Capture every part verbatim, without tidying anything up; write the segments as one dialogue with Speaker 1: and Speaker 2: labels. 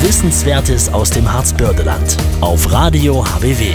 Speaker 1: Wissenswertes aus dem Harzbördeland auf Radio H B W.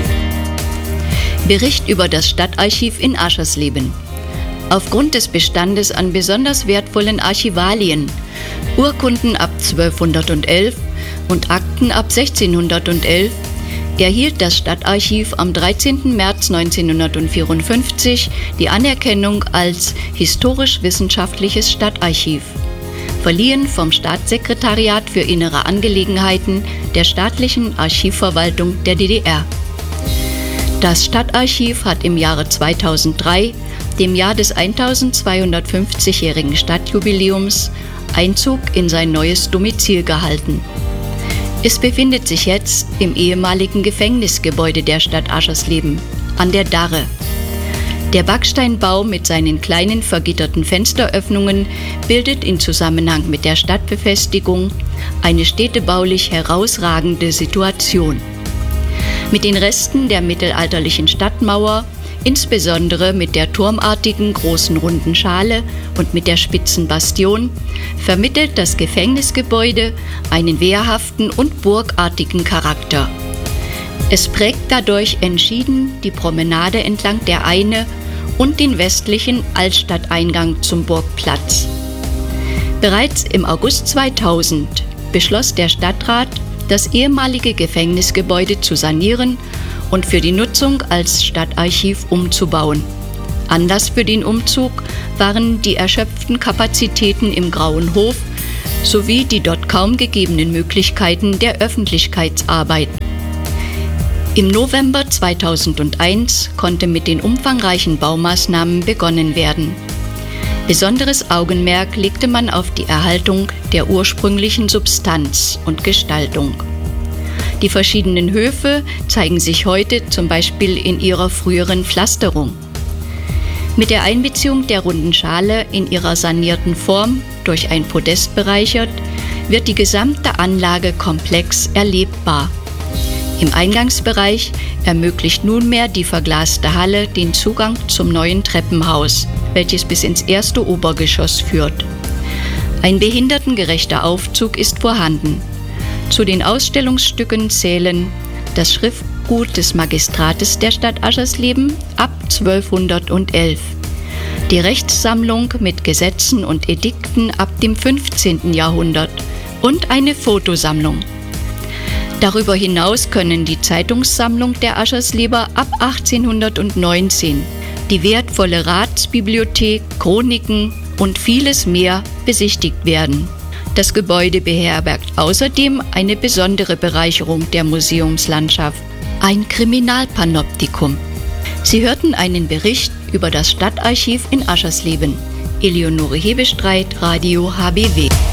Speaker 2: Bericht über das Stadtarchiv in Aschersleben. Aufgrund des Bestandes an besonders wertvollen Archivalien, Urkunden ab zwölfhundertelf und Akten ab sechzehnhundertelf, erhielt das Stadtarchiv am dreizehnten März neunzehnhundertvierundfünfzig die Anerkennung als historisch-wissenschaftliches Stadtarchiv, verliehen vom Staatssekretariat für Innere Angelegenheiten der staatlichen Archivverwaltung der D D R. Das Stadtarchiv hat im Jahre zweitausenddrei, dem Jahr des eintausendzweihundertfünfzigjährigen Stadtjubiläums, Einzug in sein neues Domizil gehalten. Es befindet sich jetzt im ehemaligen Gefängnisgebäude der Stadt Aschersleben, an der Darre. Der Backsteinbau mit seinen kleinen vergitterten Fensteröffnungen bildet in Zusammenhang mit der Stadtbefestigung eine städtebaulich herausragende Situation. Mit den Resten der mittelalterlichen Stadtmauer, insbesondere mit der turmartigen großen runden Schale und mit der spitzen Bastion, vermittelt das Gefängnisgebäude einen wehrhaften und burgartigen Charakter. Es prägt dadurch entschieden die Promenade entlang der Eine und den westlichen Altstadteingang zum Burgplatz. Bereits im August zweitausend beschloss der Stadtrat, das ehemalige Gefängnisgebäude zu sanieren und für die Nutzung als Stadtarchiv umzubauen. Anlass für den Umzug waren die erschöpften Kapazitäten im Grauen Hof sowie die dort kaum gegebenen Möglichkeiten der Öffentlichkeitsarbeit. Im November zweitausendeins konnte mit den umfangreichen Baumaßnahmen begonnen werden. Besonderes Augenmerk legte man auf die Erhaltung der ursprünglichen Substanz und Gestaltung. Die verschiedenen Höfe zeigen sich heute zum Beispiel in ihrer früheren Pflasterung. Mit der Einbeziehung der runden Schale in ihrer sanierten Form durch ein Podest bereichert, wird die gesamte Anlage komplex erlebbar. Im Eingangsbereich ermöglicht nunmehr die verglaste Halle den Zugang zum neuen Treppenhaus, welches bis ins erste Obergeschoss führt. Ein behindertengerechter Aufzug ist vorhanden. Zu den Ausstellungsstücken zählen das Schriftgut des Magistrates der Stadt Aschersleben ab zwölfhundertelf, die Rechtssammlung mit Gesetzen und Edikten ab dem fünfzehnten Jahrhundert und eine Fotosammlung. Darüber hinaus können die Zeitungssammlung der Aschersleber ab achtzehnhundertneunzehn, die wertvolle Ratsbibliothek, Chroniken und vieles mehr besichtigt werden. Das Gebäude beherbergt außerdem eine besondere Bereicherung der Museumslandschaft, ein Kriminalpanoptikum. Sie hörten einen Bericht über das Stadtarchiv in Aschersleben. Eleonore Hebestreit, Radio H B W.